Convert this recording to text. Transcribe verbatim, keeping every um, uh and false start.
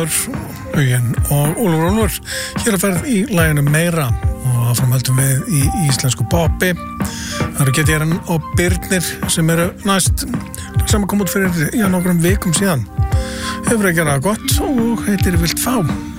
Smáður, Huginn og Úlfur Úlfur hér að ferð í laginu Meira og áfram höldum við í íslensku poppi. Það eru Getjæran og Birnir sem eru næst sem að koma út fyrir já, nokkrum vikum síðan. Hefur að gera gott og heitir Vilt fá.